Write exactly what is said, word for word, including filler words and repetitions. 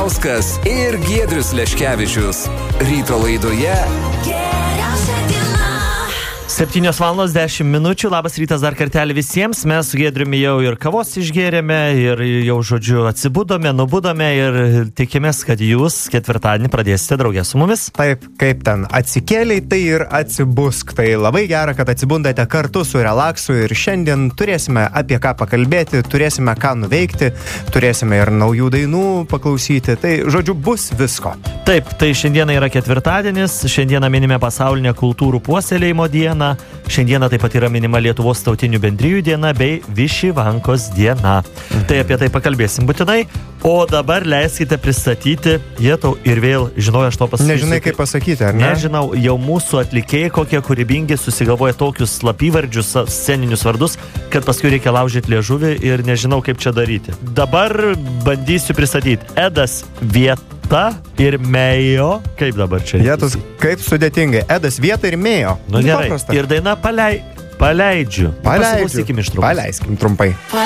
Ivanauskas ir Giedrius Leškevičius. Ryto laidoje septynios valandos dešimt minučių. Labas rytas dar kartelį visiems. Mes su Giedriumi jau ir kavos išgėrėme ir jau, žodžiu, atsibudome, nubudome ir tikimės, kad jūs ketvirtadienį pradėsite draugę su mumis. Taip, kaip ten atsikėliai, tai ir atsibusk. Tai labai gera, kad atsibundate kartu su relaksu ir šiandien turėsime apie ką pakalbėti, turėsime ką nuveikti, turėsime ir naujų dainų paklausyti. Tai, žodžiu, bus visko. Taip, tai šiandieną yra ketvirtadienis, šiandieną minime pasaulinę kultūrų puoselėjimo dieną. Šiandieną taip pat yra minima Lietuvos tautinių bendrijų diena bei Višivankos diena. Mhm. Tai apie tai pakalbėsim būtinai. O dabar leiskite pristatyti, Jetau, ir vėl, žinau, aš to pasakysiu. Nežinai, kaip pasakyti, ar ne? Nežinau, jau mūsų atlikėjai kokie kūrybingi susigalvoja tokius slapyvardžius, sceninius vardus, kad paskui reikia laužyti liežuvį ir nežinau, kaip čia daryti. Dabar bandysiu pristatyti. Edas Vieta ir Mėjo. Kaip dabar čia? Jetus, kaip sudėtingai. Edas Vieta ir Mėjo. Nu gerai. Paprasta. Ir daina palei, paleidžiu. Paleidžiu. Pasiklausykim iš trumpos. Paleiskim trumpai.